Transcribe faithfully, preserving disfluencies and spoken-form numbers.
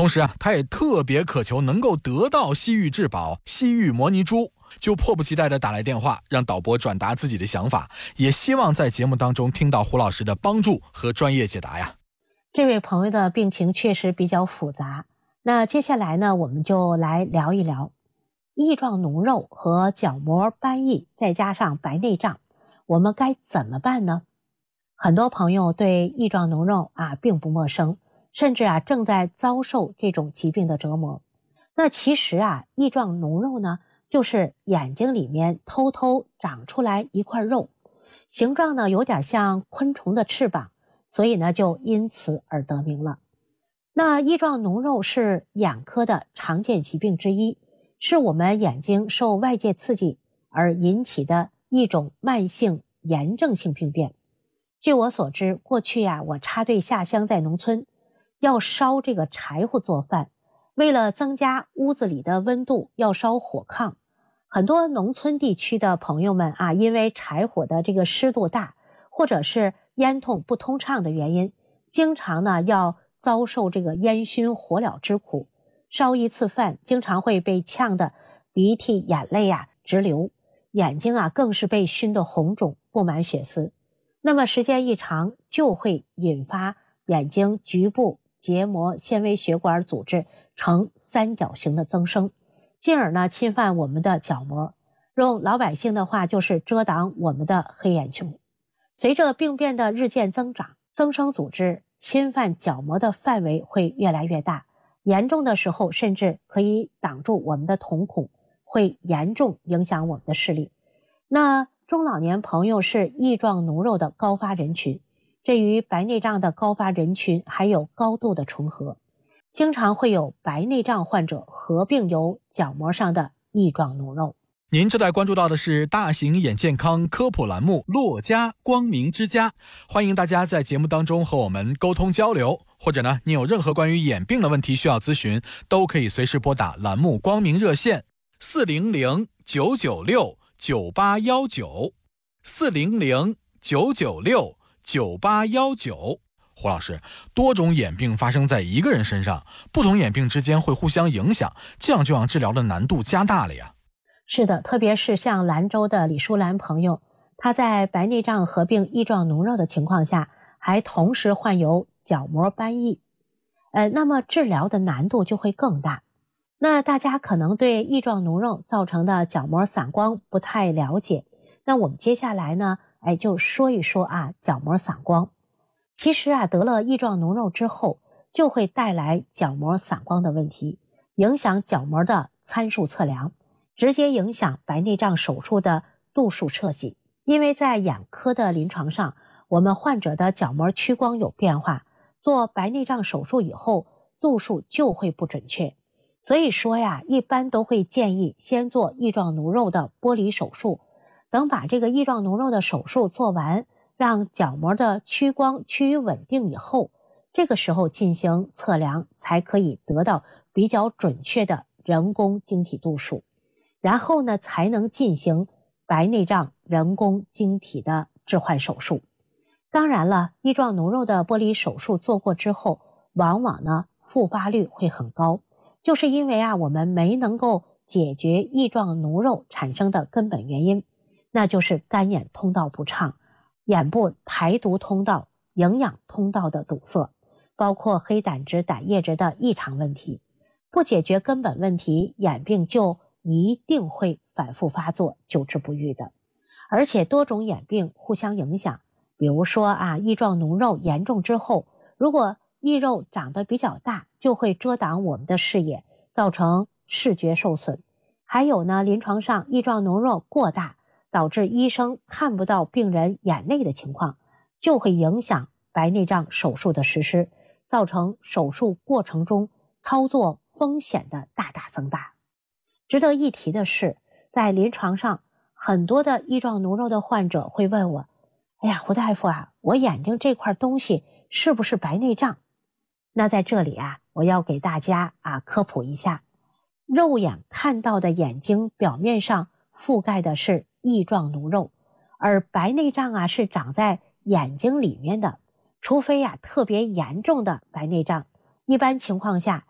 同时啊，他也特别渴求能够得到西域至宝西域摩尼珠，就迫不及待地打来电话，让导播转达自己的想法，也希望在节目当中听到胡老师的帮助和专业解答呀。 这位朋友的病情确实比较复杂，那接下来呢，我们就来聊一聊翼状脓肉和角膜斑翳，再加上白内障，我们该怎么办呢？很多朋友对翼状脓肉啊并不陌生，甚至啊正在遭受这种疾病的折磨。那其实啊，翼状脓肉呢，就是眼睛里面偷偷长出来一块肉，形状呢有点像昆虫的翅膀，所以呢就因此而得名了。那翼状脓肉是眼科的常见疾病之一，是我们眼睛受外界刺激而引起的一种慢性炎症性病变。据我所知，过去呀、啊，我插队下乡在农村，要烧这个柴火做饭，为了增加屋子里的温度，要烧火炕。很多农村地区的朋友们啊，因为柴火的这个湿度大，或者是烟筒不通畅的原因，经常呢要遭受这个烟熏火燎之苦。烧一次饭，经常会被呛得鼻涕眼泪啊直流，眼睛啊更是被熏得红肿，布满血丝。那么时间一长，就会引发眼睛局部结膜纤维血管组织呈三角形的增生，进而呢侵犯我们的角膜，用老百姓的话就是遮挡我们的黑眼球。随着病变的日渐增长，增生组织侵犯角膜的范围会越来越大，严重的时候甚至可以挡住我们的瞳孔，会严重影响我们的视力。那中老年朋友是翼状脓肉的高发人群，这与白内障的高发人群还有高度的重合，经常会有白内障患者合并有角膜上的翼状脓肉。 您正在关注到的是大型眼健康科普栏目洛家光明之家，欢迎大家在节目当中和我们沟通交流，或者呢，你有任何关于眼病的问题需要咨询，都可以随时拨打栏目光明热线四零零九九六九八一九 四零零九九六九八一九。胡老师，多种眼病发生在一个人身上，不同眼病之间会互相影响，这样就让治疗的难度加大了呀。 是的，特别是像兰州的李淑兰朋友，她在白内障合并翼状脓肉的情况下，还同时患有角膜斑翳，呃，那么治疗的难度就会更大。那大家可能对翼状脓肉造成的角膜散光不太了解，那我们接下来呢，哎，就说一说啊，角膜散光。其实啊，得了翼状脓肉之后，就会带来角膜散光的问题，影响角膜的参数测量，直接影响白内障手术的度数设计。因为在眼科的临床上，我们患者的角膜屈光有变化，做白内障手术以后，度数就会不准确。所以说呀，一般都会建议先做翼状脓肉的剥离手术，等把这个翼状脓肉的手术做完，让角膜的屈光趋于稳定以后，这个时候进行测量，才可以得到比较准确的人工晶体度数，然后呢，才能进行白内障人工晶体的置换手术。当然了，翼状脓肉的剥离手术做过之后，往往呢复发率会很高，就是因为啊我们没能够解决翼状脓肉产生的根本原因，那就是干眼通道不畅，眼部排毒通道、营养通道的堵塞，包括黑胆汁、胆液质的异常问题。不解决根本问题，眼病就一定会反复发作，久治不愈的。而且多种眼病互相影响，比如说啊，翼状脓肉严重之后，如果翼肉长得比较大，就会遮挡我们的视野，造成视觉受损。还有呢，临床上翼状脓肉过大，导致医生看不到病人眼内的情况，就会影响白内障手术的实施，造成手术过程中操作风险的大大增大。值得一提的是，在临床上，很多的翼状脓肉的患者会问我，哎呀，胡大夫啊，我眼睛这块东西是不是白内障？那在这里啊，我要给大家啊科普一下，肉眼看到的眼睛表面上覆盖的是翼状脓肉，而白内障啊是长在眼睛里面的，除非啊特别严重的白内障，一般情况下